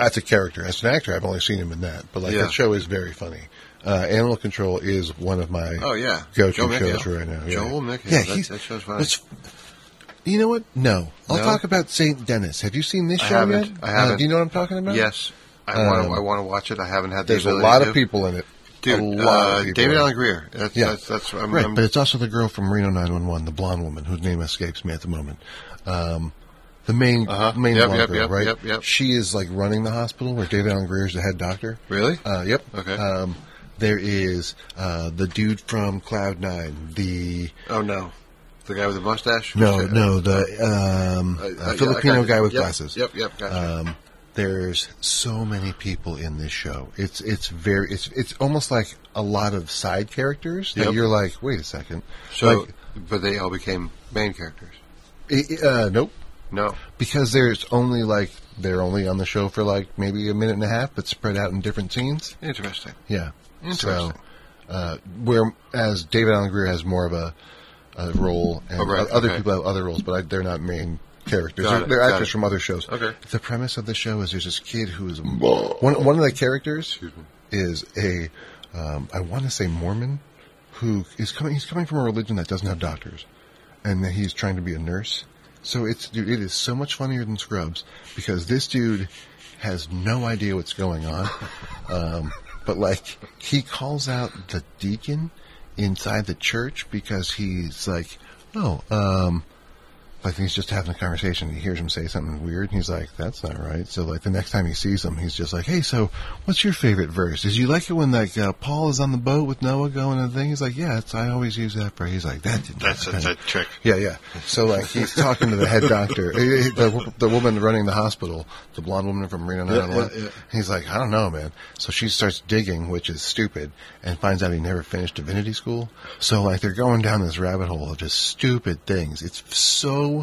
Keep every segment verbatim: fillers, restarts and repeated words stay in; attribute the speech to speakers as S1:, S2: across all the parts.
S1: as a character. As an actor, I've only seen him in that. But like
S2: Yeah.
S1: that show is very funny. Uh, Animal Control is one of my
S2: Oh, yeah.
S1: go-to
S2: Joel
S1: shows
S2: McHale.
S1: right now. Yeah.
S2: Joel McHale.
S1: Yeah,
S2: That-
S1: he's,
S2: that show's funny.
S1: it's- You know what? No. I'll
S2: No?
S1: talk about Saint Dennis. Have you seen this
S2: I
S1: show
S2: haven't.
S1: yet?
S2: I haven't.
S1: Uh, do you know what I'm talking about?
S2: Yes. I
S1: Um,
S2: want to I want to watch it. I haven't had the
S1: There's a
S2: ability
S1: lot
S2: to.
S1: of people in it.
S2: Dude,
S1: a lot
S2: uh,
S1: of people
S2: David
S1: in it.
S2: Allen Greer. That's,
S1: Yeah.
S2: that's, that's I'm,
S1: Right,
S2: I'm,
S1: but it's also the girl from Reno nine one one, the blonde woman, whose name escapes me at the moment. Um, the main
S2: Uh-huh.
S1: main
S2: Yep,
S1: blonde
S2: yep,
S1: girl,
S2: yep,
S1: right?
S2: yep, yep.
S1: She is like running the hospital where David Allen Greer is the head doctor.
S2: Really?
S1: Uh, yep.
S2: Okay.
S1: Um, there is uh, the dude from Cloud Nine. The
S2: Oh, no. The guy with the mustache?
S1: no,
S2: Which guy?
S1: no, the um,
S2: Uh, uh,
S1: uh,
S2: yeah,
S1: Filipino
S2: I got-
S1: guy with
S2: yep,
S1: glasses.
S2: Yep, yep, gotcha.
S1: Um, there's so many people in this show. It's it's very it's it's almost like a lot of side characters that
S2: Yep.
S1: you're like, wait a second.
S2: so,
S1: like,
S2: but they all became main characters.
S1: i- i- uh, nope.
S2: No.
S1: Because there's only like they're only on the show for like maybe a minute and a half, but spread out in different scenes.
S2: Interesting.
S1: Yeah,
S2: Interesting.
S1: So, uh, whereas David Allen Greer has more of a, a role, and
S2: Oh, right,
S1: other
S2: okay.
S1: people have other roles, but I, they're not main characters.
S2: Got
S1: They're,
S2: it,
S1: they're
S2: got
S1: actors
S2: it.
S1: from other shows.
S2: Okay.
S1: The premise of the show is there's this kid who is one one of the characters is a um, I want to say Mormon who is coming. He's coming from a religion that doesn't have doctors, and that he's trying to be a nurse. So it's dude, it is so much funnier than Scrubs because this dude has no idea what's going on. Um, but like he calls out the deacon inside the church because he's like, oh, um, like he's just having a conversation. He hears him say something weird, and he's like, "That's not right." So, like the next time he sees him, he's just like, "Hey, so what's your favorite verse? Did you like it when like uh, Paul is on the boat with Noah going and the thing?" He's like, "Yeah, it's, I always use that phrase." He's like, "That didn't
S2: That's a,
S1: happen."
S2: that's a trick.
S1: Yeah, yeah. So like he's talking to the head doctor, eh, eh, the, the woman running the hospital, the blonde woman from Reno nine one one.
S2: Yeah, yeah, yeah.
S1: He's like, I don't know, man. So she starts digging, which is stupid, and finds out he never finished divinity school. So like they're going down this rabbit hole of just stupid things. It's so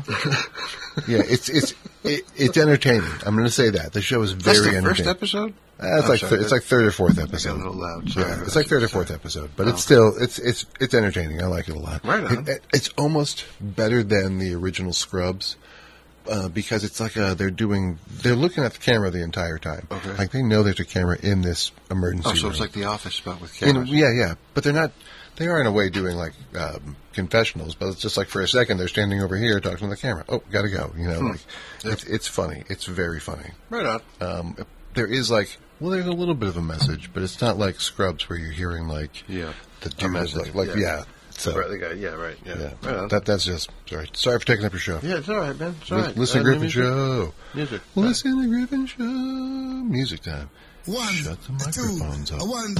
S1: yeah, it's it's it, it's entertaining. I'm going to say that the show is very
S2: That's the
S1: entertaining.
S2: first episode?
S1: Uh, it's
S2: I'm
S1: like
S2: sorry,
S1: thir- it's like third or fourth
S2: I got
S1: episode.
S2: a little loud. Sorry.
S1: Yeah, it's like third or fourth
S2: Sorry.
S1: episode, but
S2: Oh,
S1: it's still it's it's it's entertaining. I like it a lot.
S2: Right on.
S1: It, it- it's almost better than the original Scrubs uh, because it's like a, they're doing they're looking at the camera the entire time.
S2: Okay.
S1: Like they know there's a camera in this emergency
S2: Oh, so
S1: room.
S2: it's like The Office, but with
S1: In-
S2: cameras.
S1: yeah, yeah, but they're not. They are in a way doing like um, confessionals, but it's just like for a second they're standing over here talking to the camera. Oh, gotta go. You know,
S2: Hmm.
S1: like it's it's funny. It's very funny.
S2: Right on.
S1: Um, there is like, well, there's a little bit of a message, but it's not like Scrubs where you're hearing like
S2: Yeah.
S1: the
S2: A
S1: dude is
S2: message,
S1: like, like
S2: yeah.
S1: yeah. So
S2: Right, the guy. Yeah, right. Yeah.
S1: yeah,
S2: Right on.
S1: that that's just sorry. Sorry for taking up your show.
S2: yeah, it's all right, man. It's all
S1: Li-
S2: right.
S1: Listen,
S2: Uh,
S1: to Griffin
S2: music.
S1: Show.
S2: Music.
S1: Listen, to Griffin Show. Music time.
S3: One,
S1: Shut the
S3: two,
S1: microphones
S3: a
S1: up.
S3: one.